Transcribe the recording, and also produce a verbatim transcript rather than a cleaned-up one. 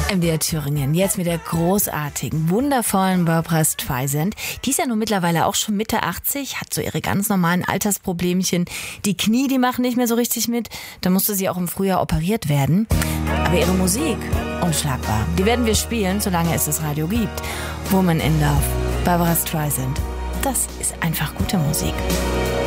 M D R Thüringen, jetzt mit der großartigen, wundervollen Barbra Streisand. Die ist ja nun mittlerweile auch schon Mitte achtzig, hat so ihre ganz normalen Altersproblemchen. Die Knie, die machen nicht mehr so richtig mit. Da musste sie auch im Frühjahr operiert werden. Aber ihre Musik, unschlagbar. Die werden wir spielen, solange es das Radio gibt. Woman in Love, Barbra Streisand. Das ist einfach gute Musik.